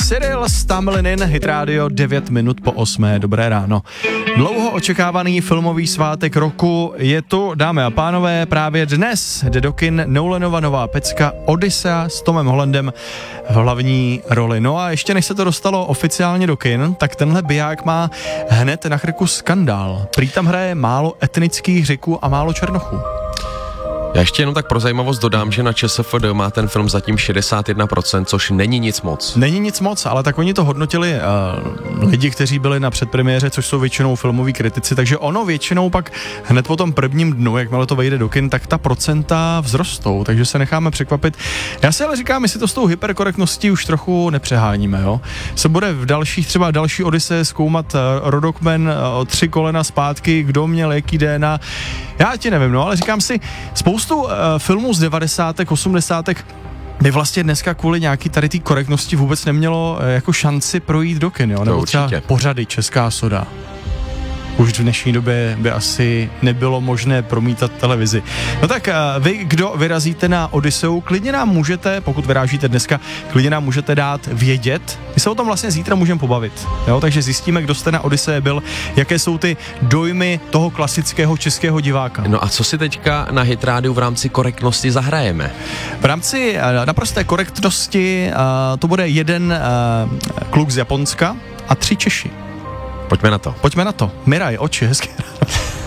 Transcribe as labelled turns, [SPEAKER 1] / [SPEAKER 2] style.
[SPEAKER 1] Cyril Stamlinin, Hit Radio, 9 minut po 8. Dobré ráno. Dlouho očekávaný filmový svátek roku je tu, dámy a pánové, právě dnes jde do kin Nolanova nová pecka Odyssea s Tomem Hollandem v hlavní roli. No a ještě než se to dostalo oficiálně do kin, tak tenhle biják má hned na krku skandál. Prý tam hraje málo etnických Řeků a málo Černochů.
[SPEAKER 2] Já ještě jenom tak pro zajímavost dodám, že na ČSFD má ten film zatím 61%, což není nic moc.
[SPEAKER 1] Není nic moc, ale tak oni to hodnotili lidi, kteří byli na předpremiéře, což jsou většinou filmoví kritici, takže ono většinou pak hned po tom prvním dnu, jakmile to vejde do kin, tak ta procenta vzrostou, takže se necháme překvapit. Já si ale říkám, jestli to s tou hyperkorektností už trochu nepřeháníme, jo. Se bude v další Odyssey zkoumat rodokmen 3 kolena zpátky, kdo měl jaký DNA. Já ti nevím, no, ale říkám si, spoustu filmů z 90. 80. by vlastně dneska kvůli nějaký tady té korektnosti vůbec nemělo jako šanci projít do kin, jo? Nebo třeba pořady Česká soda. Už v dnešní době by asi nebylo možné promítat televizi. No tak vy, kdo vyrazíte na Odysseu, klidně nám můžete, pokud vyrážíte dneska, klidně nám můžete dát vědět. My se o tom vlastně zítra můžeme pobavit. Jo? Takže zjistíme, kdo jste na Odyssee byl, jaké jsou ty dojmy toho klasického českého diváka.
[SPEAKER 2] No a co si teďka na Hit Rádiu v rámci korektnosti zahrajeme?
[SPEAKER 1] V rámci naprosté korektnosti to bude jeden kluk z Japonska a 3 Češi.
[SPEAKER 2] Pojďme na to.
[SPEAKER 1] Miraj, oči, hezky.